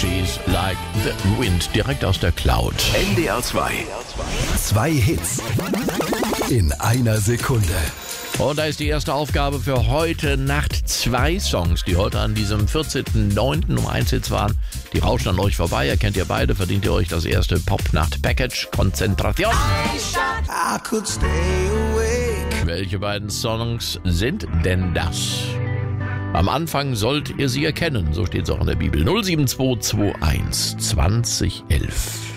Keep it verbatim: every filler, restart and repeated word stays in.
She's Like the Wind, direkt aus der Cloud. N D R zwei. Zwei Hits in einer Sekunde. Und da ist die erste Aufgabe für heute Nacht. Zwei Songs, die heute an diesem vierzehnten neunten um eins Hits waren. Die rauschen an euch vorbei. Ihr kennt ihr beide, verdient ihr euch das erste Pop-Nacht-Package. Konzentration! I could stay awake. Welche beiden Songs sind denn das? Am Anfang sollt ihr sie erkennen, so steht es auch in der Bibel. null sieben zwei zwei eins zwanzig elf.